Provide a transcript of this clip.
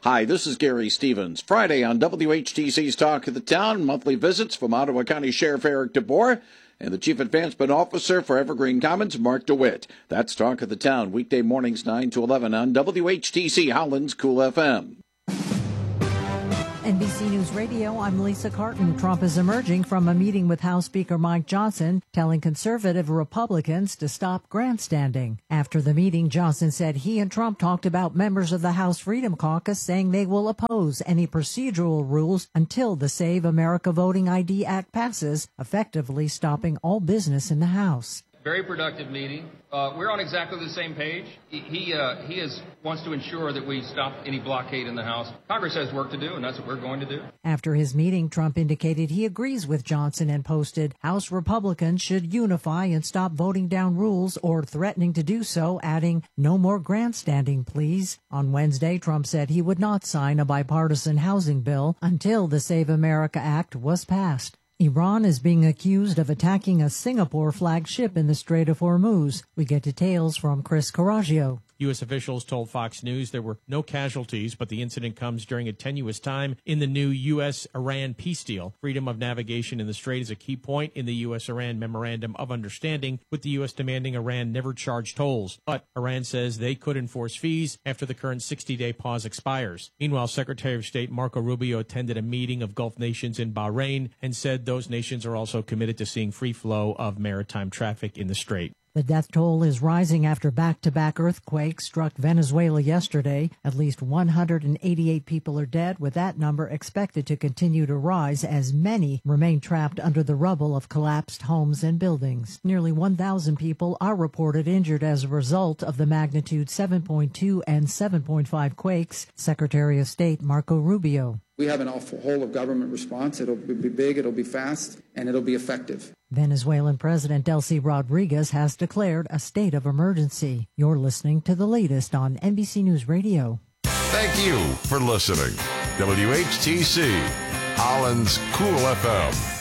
Hi, this is Gary Stevens. Friday on WHTC's Talk of the Town, monthly visits from Ottawa County Sheriff Eric DeBoer and the Chief Advancement Officer for Evergreen Commons, Mark DeWitt. That's Talk of the Town, weekday mornings 9 to 11 on WHTC Holland's Cool FM. NBC News Radio, I'm Lisa Carton. Trump is emerging from a meeting with House Speaker Mike Johnson, telling conservative Republicans to stop grandstanding. After the meeting, Johnson said he and Trump talked about members of the House Freedom Caucus, saying they will oppose any procedural rules until the Save America Voting ID Act passes, effectively stopping all business in the House. Very productive meeting. We're on exactly the same page. He wants to ensure that we stop any blockade in the House. Congress has work to do, and that's what we're going to do. After his meeting, Trump indicated he agrees with Johnson and posted, House Republicans should unify and stop voting down rules or threatening to do so, adding, no more grandstanding, please. On Wednesday, Trump said he would not sign a bipartisan housing bill until the Save America Act was passed. Iran is being accused of attacking a Singapore-flagged ship in the Strait of Hormuz. We get details from Chris Coraggio. U.S. officials told Fox News there were no casualties, but the incident comes during a tenuous time in the new U.S.-Iran peace deal. Freedom of navigation in the strait is a key point in the U.S.-Iran Memorandum of Understanding, with the U.S. demanding Iran never charge tolls. But Iran says they could enforce fees after the current 60-day pause expires. Meanwhile, Secretary of State Marco Rubio attended a meeting of Gulf nations in Bahrain and said those nations are also committed to seeing free flow of maritime traffic in the strait. The death toll is rising after back-to-back earthquakes struck Venezuela yesterday. At least 188 people are dead, with that number expected to continue to rise as many remain trapped under the rubble of collapsed homes and buildings. Nearly 1,000 people are reported injured as a result of the magnitude 7.2 and 7.5 quakes. Secretary of State Marco Rubio. We have an whole-of-government response. It'll be big, it'll be fast, and it'll be effective. Venezuelan President Delcy Rodriguez has declared a state of emergency. You're listening to the latest on NBC News Radio. Thank you for listening. WHTC, Holland's Cool FM.